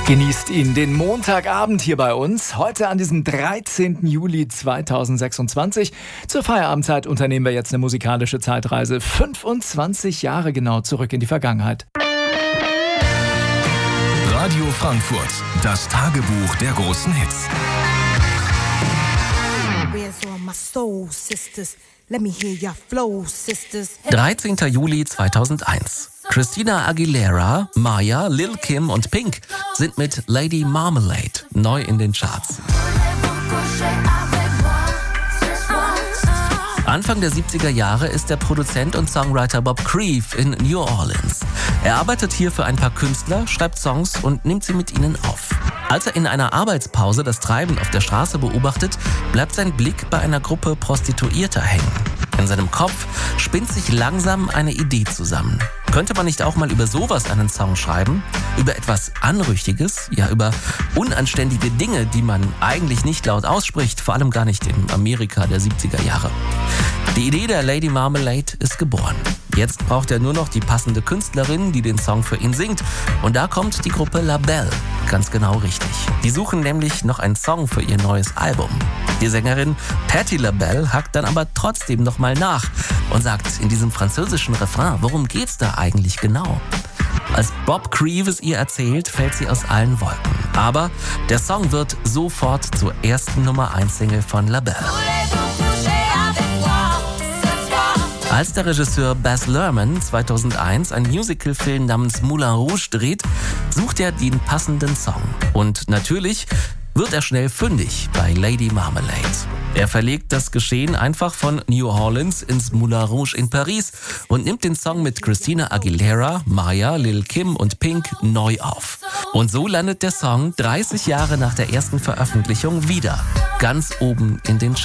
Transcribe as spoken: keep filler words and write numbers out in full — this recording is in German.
Genießt ihn den Montagabend hier bei uns. Heute an diesem dreizehnten Juli zweitausendsechsundzwanzig. Zur Feierabendzeit unternehmen wir jetzt eine musikalische Zeitreise. fünfundzwanzig Jahre genau zurück in die Vergangenheit. Radio Frankfurt, das Tagebuch der großen Hits. dreizehnten Juli zweitausendeins. Christina Aguilera, Maya, Lil Kim und Pink sind mit Lady Marmalade neu in den Charts. Anfang der siebziger Jahre ist der Produzent und Songwriter Bob Creve in New Orleans. Er arbeitet hier für ein paar Künstler, schreibt Songs und nimmt sie mit ihnen auf. Als er in einer Arbeitspause das Treiben auf der Straße beobachtet, bleibt sein Blick bei einer Gruppe Prostituierter hängen. In seinem Kopf spinnt sich langsam eine Idee zusammen. Könnte man nicht auch mal über sowas einen Song schreiben? Über etwas Anrüchiges? Ja, über unanständige Dinge, die man eigentlich nicht laut ausspricht, vor allem gar nicht im Amerika der siebziger Jahre. Die Idee der Lady Marmalade ist geboren. Jetzt braucht er nur noch die passende Künstlerin, die den Song für ihn singt. Und da kommt die Gruppe LaBelle ganz genau richtig. Die suchen nämlich noch einen Song für ihr neues Album. Die Sängerin Patti LaBelle hakt dann aber trotzdem nochmal nach und sagt in diesem französischen Refrain, worum geht's da eigentlich genau? Als Bob Creve es ihr erzählt, fällt sie aus allen Wolken. Aber der Song wird sofort zur ersten Nummer eins Single von LaBelle. Als der Regisseur Baz Luhrmann zweitausendeins einen Musicalfilm namens Moulin Rouge dreht, sucht er den passenden Song. Und natürlich wird er schnell fündig bei Lady Marmalade. Er verlegt das Geschehen einfach von New Orleans ins Moulin Rouge in Paris und nimmt den Song mit Christina Aguilera, Maya, Lil Kim und Pink neu auf. Und so landet der Song dreißig Jahre nach der ersten Veröffentlichung wieder ganz oben in den Charts.